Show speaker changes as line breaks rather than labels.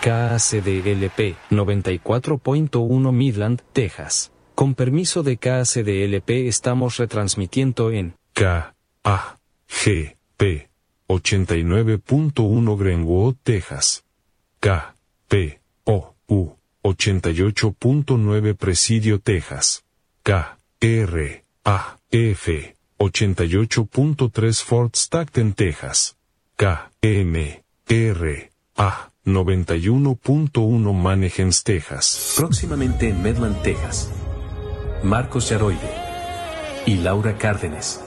KACDLP 94.1 Midland, Texas. Con permiso de KACDLP estamos retransmitiendo en KAGP 89.1 Greenwood, Texas. KPOU 88.9 Presidio, Texas. KRAF 88.3 Fort Stockton, Texas. KMRA 91.1 Manheim, Texas.
Próximamente en Midland, Texas. Marcos Yaroide y Laura Cárdenas.